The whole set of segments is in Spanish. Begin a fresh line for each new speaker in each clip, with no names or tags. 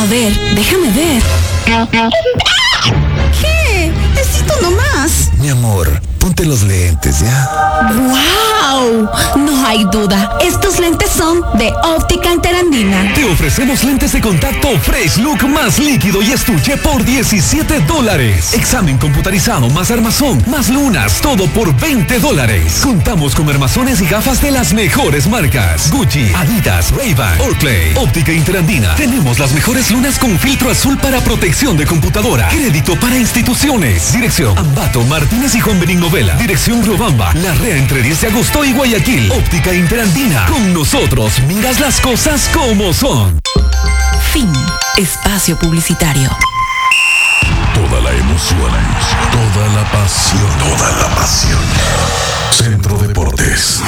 ver, déjame ver. ¿Qué? Necesito nomás.
Mi amor, ponte los lentes, ¿ya?
¡Wow! No hay duda, estos lentes son de Óptica Interandina.
Te ofrecemos lentes de contacto Fresh Look más líquido y estuche por $17. Examen computarizado más armazón, más lunas, todo por $20. Contamos con armazones y gafas de las mejores marcas: Gucci, Adidas, Ray-Ban, Oakley. Óptica Interandina. Tenemos las mejores lunas con filtro azul para protección de computadora. Crédito para instituciones. Dirección: Ambato, Martínez y Juan Benigno Vela. Dirección: Riobamba, Larrea entre 10 de agosto y Guayaquil. Óptica Interandina. Con nosotros miras las cosas como son.
Fin. Espacio publicitario.
Toda la emoción, toda la pasión. Centro Deportes.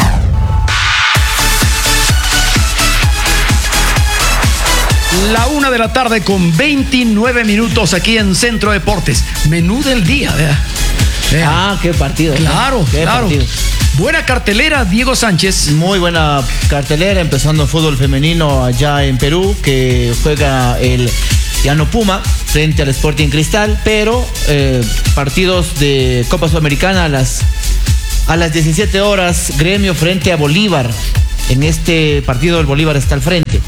La 1:00 con 29 minutos aquí en Centro Deportes. Menú del día, vea.
Qué partido.
Claro.
Partido.
Buena cartelera, Diego Sánchez.
Muy buena cartelera, empezando el fútbol femenino allá en Perú, que juega el Llano Puma frente al Sporting Cristal, pero partidos de Copa Sudamericana a las 17 horas, Gremio frente a Bolívar. En este partido el Bolívar está al frente.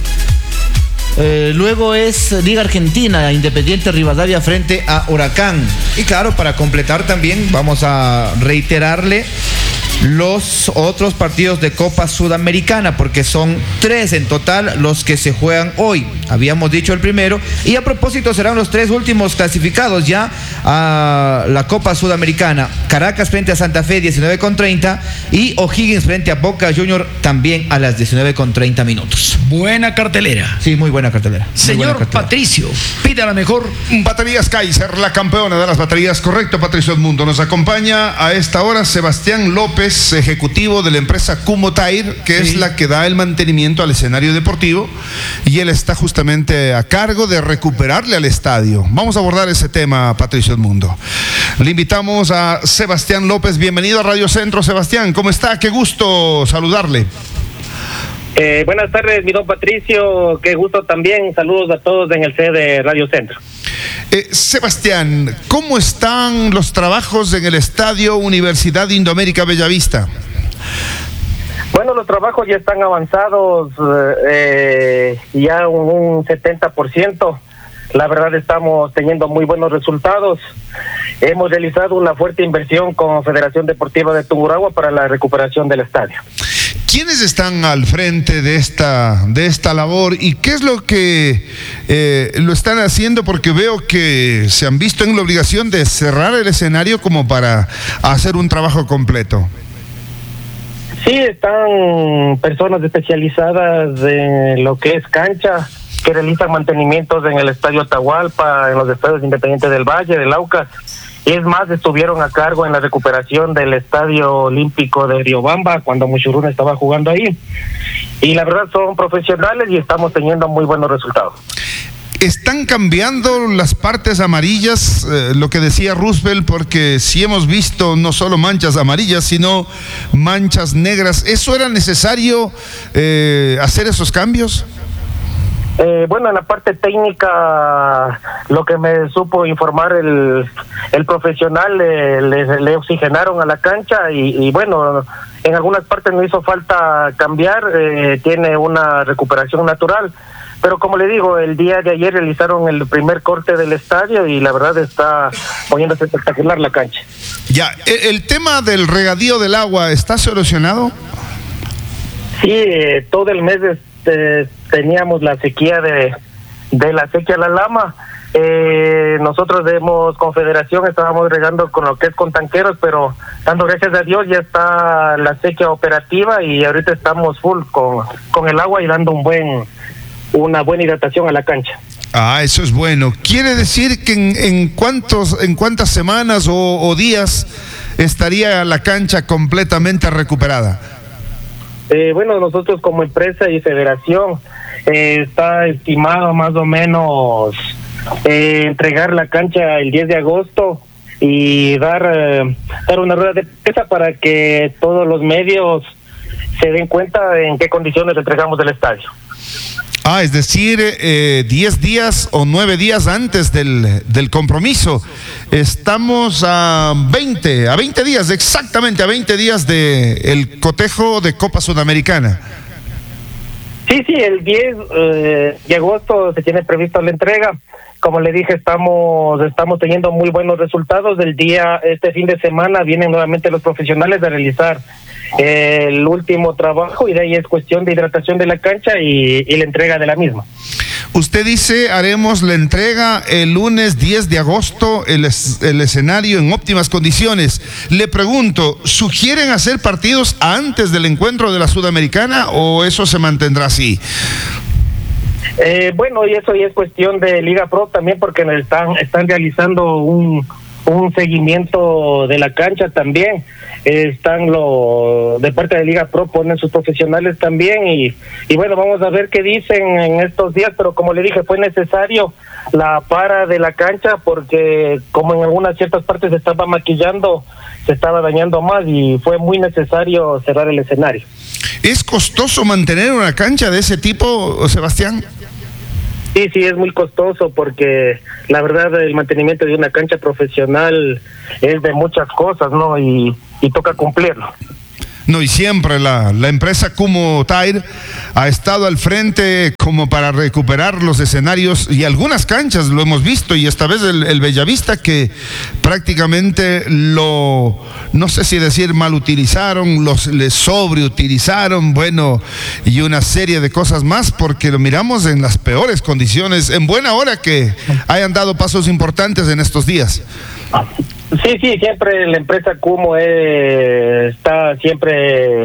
Luego es Liga Argentina, Independiente Rivadavia frente a Huracán. Y claro, para completar también vamos a reiterarle los otros partidos de Copa Sudamericana, porque son 3 en total los que se juegan hoy. Habíamos dicho el primero, y a propósito serán los 3 últimos clasificados ya a la Copa Sudamericana. Caracas frente a Santa Fe, 19:30, y O'Higgins frente a Boca Junior también a las 19:30 minutos.
Buena cartelera.
Sí, muy buena cartelera.
Señor Patricio, pida la mejor.
Baterías Kaiser, la campeona de las baterías. Correcto, Patricio Edmundo. Nos acompaña a esta hora Sebastián López, ejecutivo de la empresa Kumho Tire, que es la que da el mantenimiento al escenario deportivo, y él está justamente a cargo de recuperarle al estadio. Vamos a abordar ese tema, Patricio Edmundo. Le invitamos a Sebastián López. Bienvenido a Radio Centro, Sebastián. ¿Cómo está? Qué gusto saludarle.
Buenas tardes, mi don Patricio, qué gusto también, saludos a todos en el sede de Radio Centro.
Sebastián, ¿cómo están los trabajos en el Estadio Universidad Indoamérica Bellavista?
Bueno, los trabajos ya están avanzados, ya un 70%. La verdad estamos teniendo muy buenos resultados. Hemos realizado una fuerte inversión con Federación Deportiva de Tungurahua para la recuperación del estadio.
¿Quiénes están al frente de esta labor y qué es lo que lo están haciendo? Porque veo que se han visto en la obligación de cerrar el escenario como para hacer un trabajo completo.
Sí, están personas especializadas en lo que es cancha, que realizan mantenimientos en el Estadio Atahualpa, en los estadios Independiente del Valle, del Aucas. Y es más, estuvieron a cargo en la recuperación del Estadio Olímpico de Riobamba cuando Mushuruna estaba jugando ahí. Y la verdad son profesionales y estamos teniendo muy buenos resultados.
¿Están cambiando las partes amarillas, lo que decía Roosevelt? Porque sí hemos visto no solo manchas amarillas, sino manchas negras. ¿Eso era necesario hacer esos cambios?
Bueno, en la parte técnica, lo que me supo informar el profesional, le oxigenaron a la cancha y bueno, en algunas partes no hizo falta cambiar, tiene una recuperación natural. Pero como le digo, el día de ayer realizaron el primer corte del estadio y la verdad está poniéndose espectacular la cancha.
Ya, ¿el tema del regadío del agua está solucionado?
Sí, todo el mes teníamos la sequía de la sequía a la lama. Nosotros Confederación estábamos regando con lo que es con tanqueros, pero dando gracias a Dios ya está la sequía operativa y ahorita estamos full con el agua y dando una buena hidratación a la cancha.
Ah, eso es bueno. ¿Quiere decir que en cuántas semanas o días estaría la cancha completamente recuperada?
Bueno, nosotros como empresa y federación está estimado más o menos entregar la cancha el 10 de agosto y dar una rueda de prensa para que todos los medios se den cuenta en qué condiciones entregamos el estadio.
Es decir, 10 días o 9 días antes del compromiso. Estamos a 20 días, exactamente a 20 días del cotejo de Copa Sudamericana.
Sí, el 10 de agosto se tiene previsto la entrega. Como le dije, estamos teniendo muy buenos resultados. Este fin de semana vienen nuevamente los profesionales a realizar el último trabajo y de ahí es cuestión de hidratación de la cancha y la entrega de la misma.
Usted dice, haremos la entrega el lunes 10 de agosto, el escenario en óptimas condiciones. Le pregunto, ¿sugieren hacer partidos antes del encuentro de la Sudamericana o eso se mantendrá así?
Bueno, y eso ya es cuestión de Liga Pro también, porque están realizando un seguimiento de la cancha también. Están de parte de Liga Pro, ponen sus profesionales también y bueno, vamos a ver qué dicen en estos días, pero como le dije, fue necesario la para de la cancha porque como en algunas ciertas partes se estaba maquillando, se estaba dañando más y fue muy necesario cerrar el escenario.
¿Es costoso mantener una cancha de ese tipo, Sebastián?
Sí, es muy costoso porque la verdad el mantenimiento de una cancha profesional es de muchas cosas, ¿no? Y toca cumplirlo.
No, y siempre la empresa Kumo Tire ha estado al frente como para recuperar los escenarios y algunas canchas, lo hemos visto, y esta vez el Bellavista que prácticamente no sé si decir mal utilizaron, les sobreutilizaron, bueno, y una serie de cosas más, porque lo miramos en las peores condiciones, en buena hora que hayan dado pasos importantes en estos días.
Sí, siempre la empresa Kumo está siempre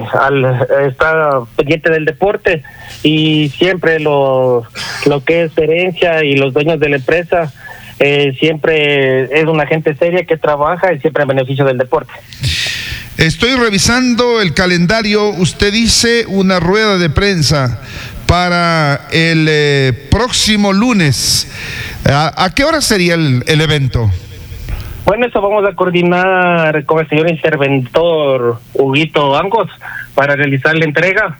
está pendiente del deporte y siempre lo que es herencia y los dueños de la empresa siempre es una gente seria que trabaja y siempre en beneficio del deporte.
Estoy revisando el calendario, usted dice una rueda de prensa para el próximo lunes. ¿A qué hora sería el evento?
Bueno, eso vamos a coordinar con el señor interventor Huguito Angos para realizar la entrega.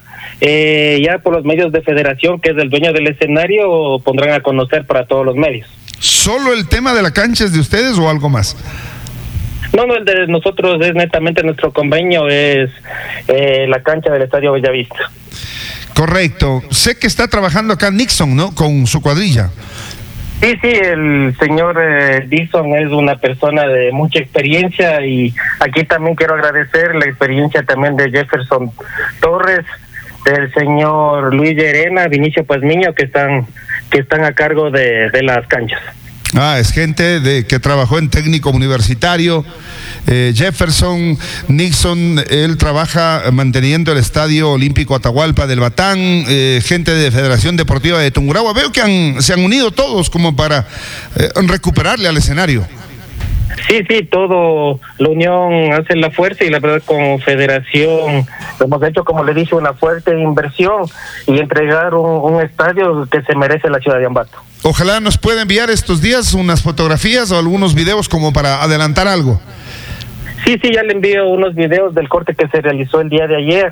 Ya por los medios de federación, que es el dueño del escenario, pondrán a conocer para todos los medios.
¿Solo el tema de la cancha es de ustedes o algo más?
No, el de nosotros es netamente nuestro convenio, es la cancha del Estadio Bellavista.
Correcto. Sé que está trabajando acá Nixon, ¿no? Con su cuadrilla.
Sí, el señor Dixon es una persona de mucha experiencia y aquí también quiero agradecer la experiencia también de Jefferson Torres, del señor Luis Llerena, Vinicio Pazmiño, que están a cargo de las canchas.
Es gente que trabajó en técnico universitario. Jefferson, Nixon, él trabaja manteniendo el Estadio Olímpico Atahualpa del Batán, gente de Federación Deportiva de Tungurahua. Veo que se han unido todos como para recuperarle al escenario.
Sí, todo, la unión hace la fuerza y la verdad con Federación hemos hecho, como le dije, una fuerte inversión y entregar un estadio que se merece la ciudad de Ambato.
Ojalá nos pueda enviar estos días unas fotografías o algunos videos como para adelantar algo.
Sí, ya le envío unos videos del corte que se realizó el día de ayer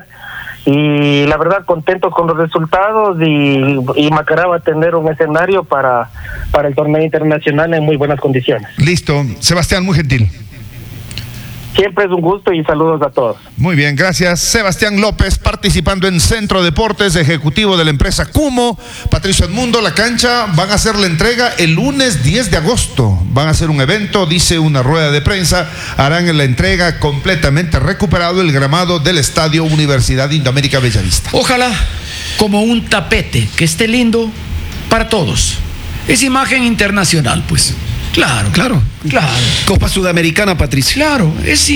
y la verdad contentos con los resultados y Macará va a tener un escenario para el torneo internacional en muy buenas condiciones.
Listo, Sebastián, muy gentil.
Siempre es un gusto y saludos a todos.
Muy bien, gracias. Sebastián López participando en Centro Deportes, ejecutivo de la empresa Kumo. Patricio Edmundo, la cancha, van a hacer la entrega el lunes 10 de agosto. Van a hacer un evento, dice una rueda de prensa. Harán la entrega completamente recuperado el gramado del Estadio Universidad Indoamérica Bellavista.
Ojalá como un tapete que esté lindo para todos. Es imagen internacional, pues. Claro.
Copa Sudamericana, Patricio.
Claro, es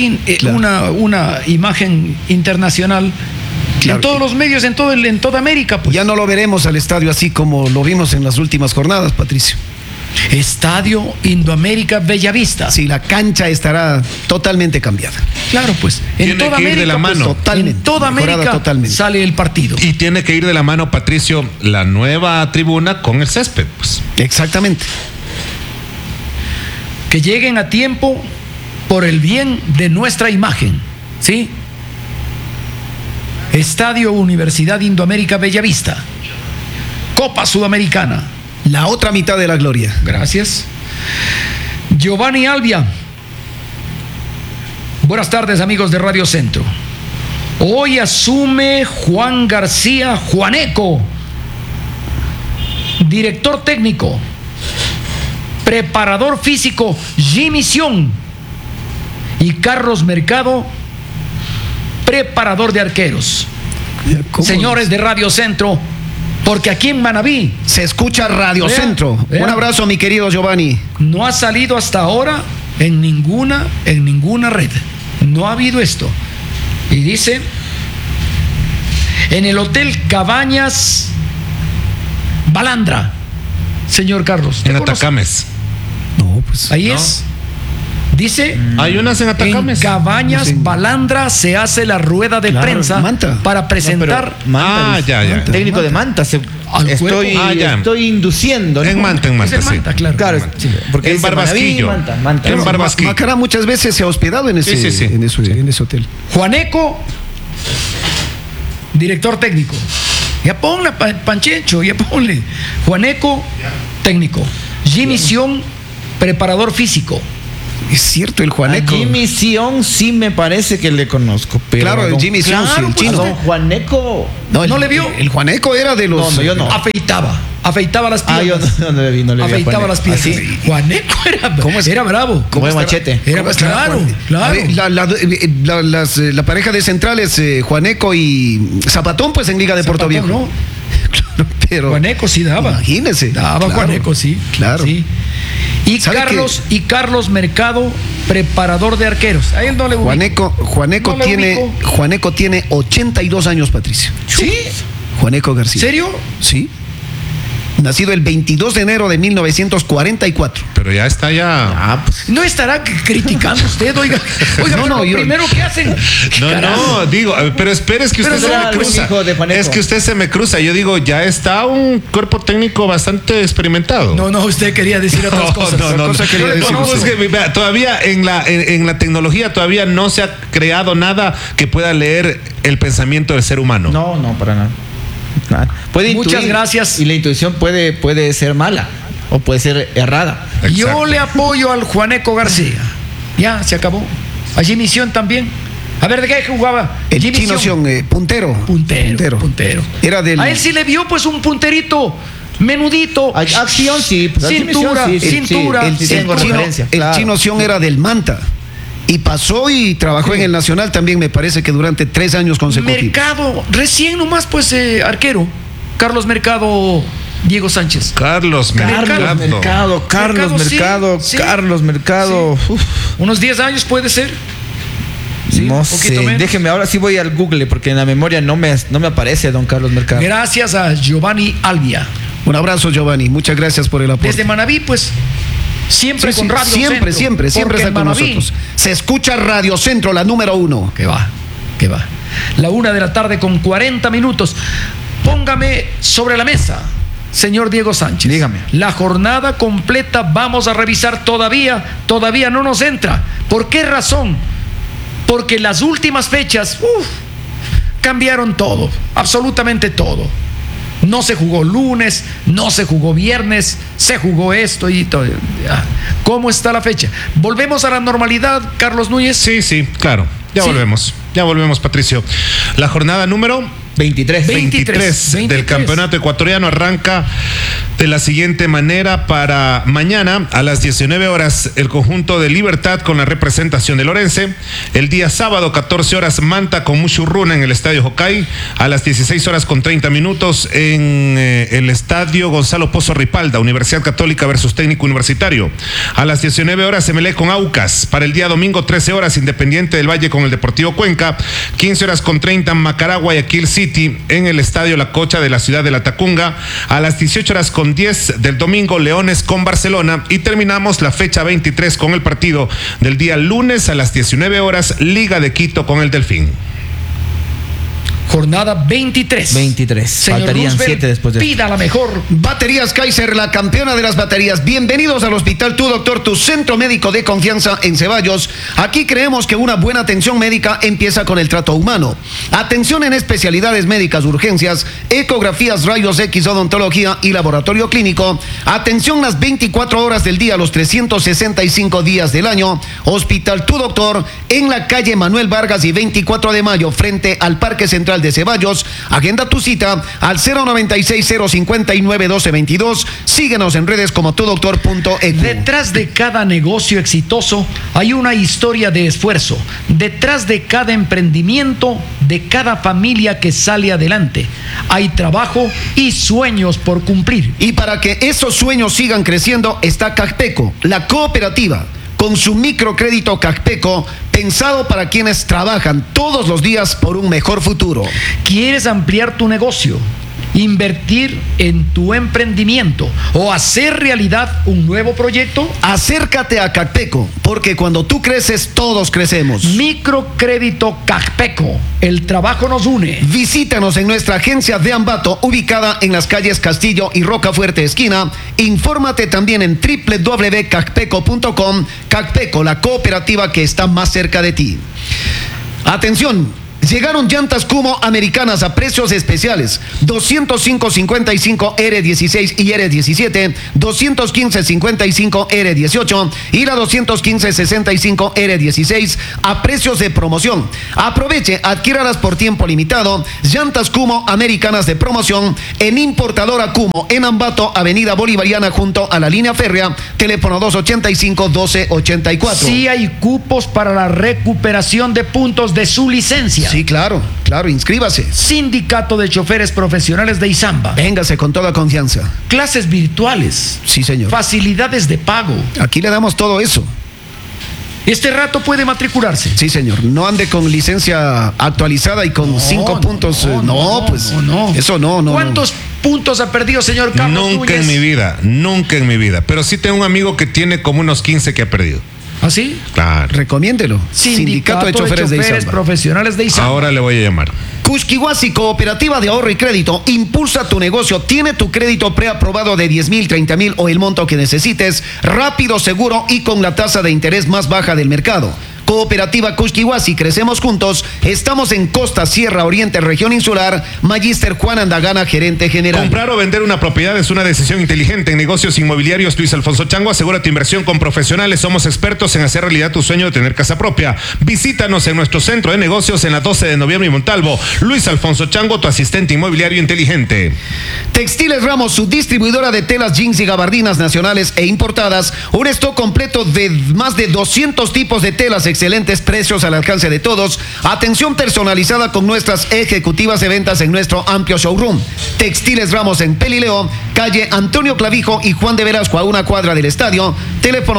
una imagen internacional. Claro. En todos los medios, en toda América, pues.
Ya no lo veremos al estadio así como lo vimos en las últimas jornadas, Patricio.
Estadio Indoamérica Bellavista.
Sí, la cancha estará totalmente cambiada.
Claro, pues. En toda América,
de la mano.
Pues,
totalmente.
En toda América totalmente sale el partido.
Y tiene que ir de la mano, Patricio, la nueva tribuna con el césped, pues.
Exactamente.
Que lleguen a tiempo por el bien de nuestra imagen, ¿sí? Estadio Universidad Indoamérica Bellavista. Copa Sudamericana.
La otra mitad de la gloria.
Gracias. Giovanni Albia. Buenas tardes, amigos de Radio Centro. Hoy asume Juan García Juaneco, director técnico, preparador físico Jimmy Sion y Carlos Mercado, preparador de arqueros. Señores de Radio Centro, porque aquí en Manabí
se escucha Radio Centro.
Vea.
Un abrazo, mi querido Giovanni.
No ha salido hasta ahora en ninguna red. No ha habido esto. Y dice, en el Hotel Cabañas Balandra, señor Carlos.
En Atacames.
No, pues.
Ahí es. Dice,
hay unas en Atacames.
En Cabañas Balandra se hace la rueda de prensa
Manta.
para presentar.
Ya.
Técnico de Manta. Estoy induciendo. ¿no?
En Manta,
Es
sí.
Manta, claro.
Sí, porque
En
dice
Barbasquillo.
Manta.
En Barbasquillo.
Macará muchas veces se ha hospedado en ese,
Sí.
en ese hotel.
Juaneco, director técnico. Ya ponle, Panchencho, ya ponle. Juaneco, técnico. Jimmy Sion, preparador físico.
Es cierto, el Juaneco.
A Jimmy Sion sí me parece que le conozco. Pero
Claro, el Jimmy Sion, sí, el
pues,
chino.
don Juaneco.
¿No le vio?
El Juaneco era de los.
No, yo no.
Afeitaba las piernas.
Yo no le vi.
Afeitaba las piernas.
¿Así?
Juaneco era bravo.
Como de machete.
Era claro.
A ver, la pareja de centrales, Juaneco y Zapatón, pues en Liga de Puerto Viejo.
¿No?
Claro, pero.
Juaneco sí daba.
Imagínese.
Daba
claro,
Juaneco, sí.
Claro.
Sí. Y Carlos Mercado, preparador de arqueros. A él no le ubico.
Juaneco tiene 82 años, Patricio.
¿Sí?
Juaneco García.
¿Serio?
Sí. Nacido el 22 de enero de 1944.
Pero ya está
Pues, no estará criticando usted, oiga,
No,
yo primero que hacen.
digo, pero espere, es que usted se me cruza. Es que usted se me cruza. Yo digo, ya está un cuerpo técnico bastante experimentado.
No, usted quería decir otras cosas.
Es que, vea, todavía en la tecnología todavía no se ha creado nada que pueda leer el pensamiento del ser humano.
No, para nada. Puede
Muchas
intuir,
gracias.
Y la intuición puede ser mala o puede ser errada.
Exacto.
Yo le apoyo al Juaneco García. Ya, se acabó. A Jimmy Sion también. A ver, ¿de qué jugaba?
El
Jimmy
chino
Sion.
puntero.
Puntero.
Era del.
A él sí le vio pues un punterito menudito.
Acción, sí. Pues,
Cintura.
El chino Sion era del Manta. Y pasó y trabajó en el Nacional también, me parece que durante 3 años consecutivos.
Mercado, recién nomás pues arquero. Carlos Mercado, Diego Sánchez.
Carlos Mercado.
Sí.
Carlos Mercado.
Sí. Unos 10 años puede ser. Sí,
no
un poquito
sé,
menos.
déjeme, ahora sí voy al Google porque en la memoria no me aparece don Carlos Mercado.
Gracias a Giovanni Albia.
Un abrazo, Giovanni, muchas gracias por el apoyo.
Desde Manabí, pues, siempre con Radio
siempre,
Centro.
siempre está con
Manabí,
nosotros. Se escucha Radio Centro, la número 1.
Que va. La 1:00 p.m. con 40 minutos. Póngame sobre la mesa, señor Diego Sánchez.
Dígame.
La jornada completa vamos a revisar todavía no nos entra. ¿Por qué razón? Porque las últimas fechas cambiaron todo, absolutamente todo. No se jugó lunes, no se jugó viernes, se jugó esto y todo. ¿Cómo está la fecha? ¿Volvemos a la normalidad, Carlos Núñez?
Sí, claro. Ya volvemos, Patricio. La jornada número 23 del campeonato ecuatoriano arranca de la siguiente manera. Para mañana a las 19 horas el conjunto de Libertad con la representación de Lorense. El día sábado 14 horas Manta con Mushurruna en el estadio Jocay. A las 16 horas con 30 minutos en el estadio Gonzalo Pozo Ripalda, Universidad Católica versus Técnico Universitario. A las 19 horas Emelec con Aucas. Para el día domingo 13 horas Independiente del Valle con el Deportivo Cuenca. 15 horas con 30 Macará Guayaquil City en el estadio La Cocha de la ciudad de La Tacunga. A las 18 horas con 10 del domingo Leones con Barcelona. Y terminamos la fecha 23 con el partido del día lunes a las 19 horas Liga de Quito con el Delfín.
Jornada 23. Señor
Faltarían
Roosevelt,
7 después de
pida la mejor.
Baterías Kaiser, la campeona de las baterías. Bienvenidos al Hospital Tu Doctor, tu centro médico de confianza en Ceballos. Aquí creemos que una buena atención médica empieza con el trato humano. Atención en especialidades médicas, urgencias, ecografías, rayos X, odontología y laboratorio clínico. Atención las 24 horas del día, los 365 días del año. Hospital Tu Doctor en la calle Manuel Vargas y 24 de mayo frente al Parque Central de Ceballos. Agenda tu cita al 096-059-1222. Síguenos en redes como tudoctor.edu.
Detrás de cada negocio exitoso hay una historia de esfuerzo. Detrás de cada emprendimiento, de cada familia que sale adelante, hay trabajo y sueños por cumplir.
Y para que esos sueños sigan creciendo está Cacpeco, la cooperativa, con su microcrédito Cacpeco, pensado para quienes trabajan todos los días por un mejor futuro.
¿Quieres ampliar tu negocio, invertir en tu emprendimiento o hacer realidad un nuevo proyecto?
Acércate a Cacpeco, porque cuando tú creces, todos crecemos.
Microcrédito Cacpeco, el trabajo nos une.
Visítanos en nuestra agencia de Ambato, ubicada en las calles Castillo y Rocafuerte esquina. Infórmate también en www.cacpeco.com. Cacpeco, la cooperativa que está más cerca de ti. Atención. Llegaron llantas Kumho americanas a precios especiales. 205.55 R16 y R17, 215.55 R18 y la 215.65 R16 a precios de promoción. Aproveche, adquiéralas por tiempo limitado. Llantas Kumho americanas de promoción en Importadora Kumho en Ambato, Avenida Bolivariana junto a la línea férrea, teléfono 285-1284.
Sí hay cupos para la recuperación de puntos de su licencia.
Sí, claro, inscríbase.
Sindicato de Choferes Profesionales de Izamba.
Véngase con toda confianza.
Clases virtuales.
Sí, señor.
Facilidades de pago.
Aquí le damos todo eso.
Este rato puede matricularse.
Sí, señor. No ande con licencia actualizada y con 5 puntos. No. Eso no.
¿Cuántos puntos ha perdido, señor Carlos
Nunca
Núñez?
en mi vida. Pero sí tengo un amigo que tiene como unos 15 que ha perdido.
¿Ah, sí?
Claro.
Recomiéndelo.
Sindicato de Choferes Profesionales de Izamba.
Ahora le voy a llamar.
Cusquihuasi, cooperativa de ahorro y crédito, impulsa tu negocio. Tiene tu crédito preaprobado de 10,000, 30,000 o el monto que necesites, rápido, seguro y con la tasa de interés más baja del mercado. Cooperativa Cusquihuasi, crecemos juntos. Estamos en Costa, Sierra, Oriente, Región Insular. Magíster Juan Andagana, gerente general.
Comprar o vender una propiedad es una decisión inteligente. En negocios inmobiliarios, Luis Alfonso Chango asegura tu inversión con profesionales. Somos expertos en hacer realidad tu sueño de tener casa propia. Visítanos en nuestro centro de negocios en la 12 de noviembre y Montalvo. Luis Alfonso Chango, tu asistente inmobiliario inteligente.
Textiles Ramos, su distribuidora de telas, jeans y gabardinas nacionales e importadas. Un stock completo de más de 200 tipos de telas, excelentes precios al alcance de todos. Atención personalizada con nuestras ejecutivas de ventas en nuestro amplio showroom. Textiles Ramos en Pelileo, calle Antonio Clavijo y Juan de Velasco, a una cuadra del estadio. Teléfono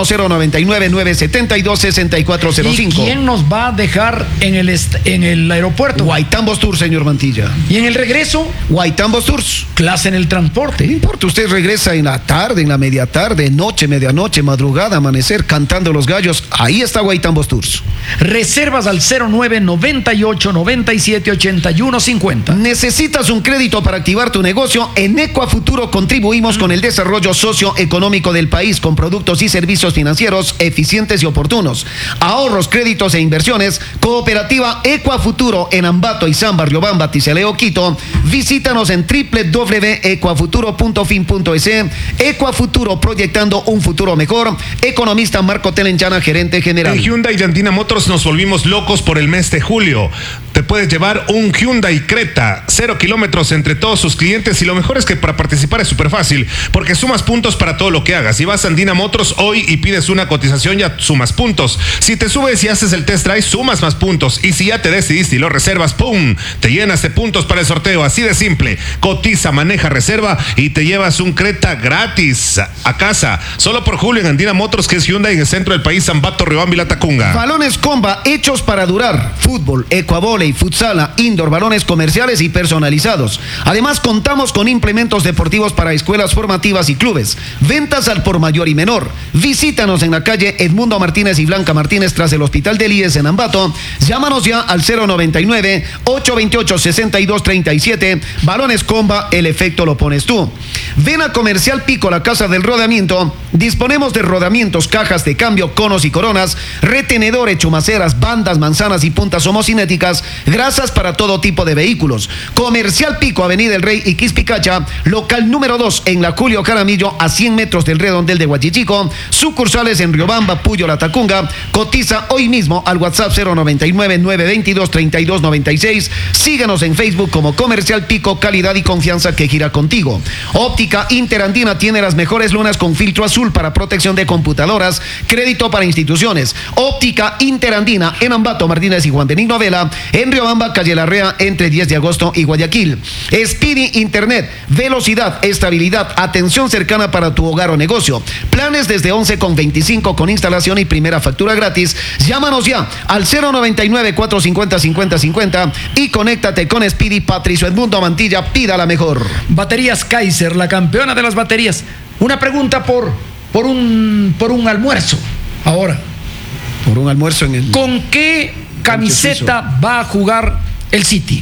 099-972-6405.
¿Y quién nos va a dejar en el aeropuerto?
Guaitambos Tours, señor Mantilla.
¿Y en el regreso?
Guaitambos Tours.
Clase en el transporte.
No importa, usted regresa en la tarde, en la media tarde, noche, medianoche, madrugada, amanecer, cantando los gallos. Ahí está Guaitambos Tours.
Reservas al 0998-978150.
¿Necesitas un crédito para activar tu negocio? En Ecuafuturo contribuimos con el desarrollo socioeconómico del país con productos y servicios financieros eficientes y oportunos. Ahorros, créditos e inversiones. Cooperativa Ecuafuturo en Ambato, Izamba, Riobamba, Ticeleo, Quito. Visítanos en www.ecuafuturo.fin.es. Ecuafuturo, proyectando un futuro mejor. Economista Marco Telenchana, gerente general.
En Hyundai y Andina Motors nos volvimos locos por el mes de julio. Te puedes llevar un Hyundai Creta, 0 kilómetros entre todos sus clientes, y lo mejor es que para participar es súper fácil, porque sumas puntos para todo lo que hagas. Si vas a Andina Motors hoy y pides una cotización, ya sumas puntos. Si te subes y haces el test drive, sumas más puntos. Y si ya te decidiste y lo reservas, ¡pum!, te llenas de puntos para el sorteo. Así de simple. Cotiza, maneja, reserva y te llevas un Creta gratis a casa. Solo por julio en Andina Motors, que es Hyundai en el centro del país, Ambato, Riobamba y La Tacunga.
Balones Comba, hechos para durar. Fútbol, ecuavole, vóley, futsal, indoor, balones comerciales y personalizados. Además, contamos con implementos deportivos para escuelas formativas y clubes. Ventas al por mayor y menor. Visítanos en la calle Edmundo Martínez y Blanca Martínez tras el Hospital del IES en Ambato. Llámanos ya al 099-828-6237. Balones Comba, el efecto lo pones tú. Ven a Comercial Pico, la casa del rodamiento. Disponemos de rodamientos, cajas de cambio, conos y coronas, retenedores, chumaceras, bandas, manzanas y puntas homocinéticas, grasas para todo tipo de vehículos. Comercial Pico, Avenida El Rey y Quispicacha, local número 2 en la Julio Caramillo, a 100 metros del redondel de Huachichico. Sucursales en Riobamba, Puyo, La Tacunga. Cotiza hoy mismo al WhatsApp 099-922-3296. Síguenos en Facebook como Comercial Pico, calidad y confianza que gira contigo. Óptica Interandina tiene las mejores lunas con filtro azul para protección de computadoras, crédito para instituciones. Óptica Interandina en Ambato, Martínez y Juan Benigno Vela, en Riobamba, calle Larrea, entre 10 de agosto y Guayaquil. Speedy Internet, velocidad, estabilidad, atención cercana para tu hogar o negocio. Planes desde 11,25 con instalación y primera factura gratis. Llámanos ya al 099-450-5050 y conéctate con Speedy. Patricio Edmundo Mantilla, pida la mejor.
Baterías Kaiser, la campeona de las baterías. Una pregunta por un almuerzo. Ahora.
Por un almuerzo en el...
¿Con qué camiseta va a jugar el City?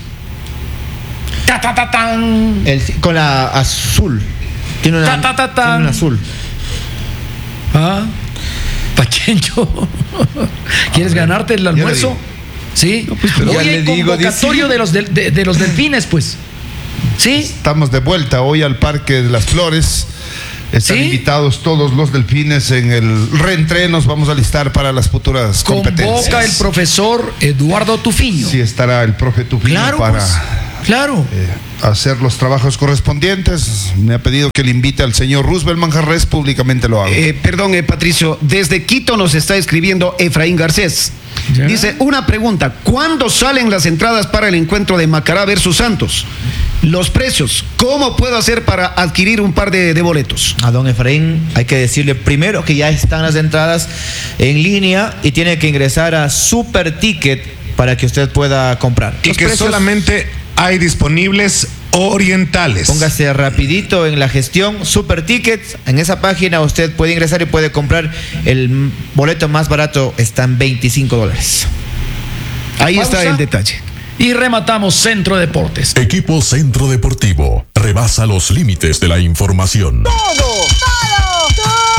Con la azul. Tiene una azul.
Ah, Pachencho. ¿Quieres ganarte el almuerzo? Sí. No, pues, hoy hay convocatorio de los delfines, pues. Sí.
Estamos de vuelta hoy al Parque de las Flores. Están invitados todos los delfines en el reentrenos. Vamos a listar para las futuras competencias.
Convoca el profesor Eduardo Tufiño.
Sí, estará el profe Tufiño para hacer los trabajos correspondientes. Me ha pedido que le invite al señor Roosevelt Manjarres, públicamente lo hago.
Perdón, Patricio, desde Quito nos está escribiendo Efraín Garcés. ¿Ya? Dice, una pregunta, ¿cuándo salen las entradas para el encuentro de Macará versus Santos? Los precios, ¿cómo puedo hacer para adquirir un par de boletos?
A don Efraín hay que decirle primero que ya están las entradas en línea y tiene que ingresar a Super Ticket para que usted pueda comprar.
Y que solamente hay disponibles orientales.
Póngase rapidito en la gestión Super Tickets. En esa página usted puede ingresar y puede comprar el boleto más barato, está en $25.
Ahí está el detalle.
Y rematamos Centro Deportes.
Equipo Centro Deportivo rebasa los límites de la información.
Todo